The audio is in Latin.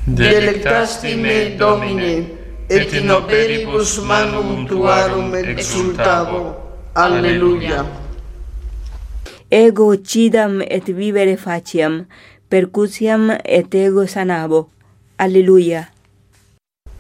Delectasti me, Domine, et in operibus manum tuarum exultavo. Alleluia. Ego uccidam et vivere faciam, percutiam et ego sanavo. Alleluia.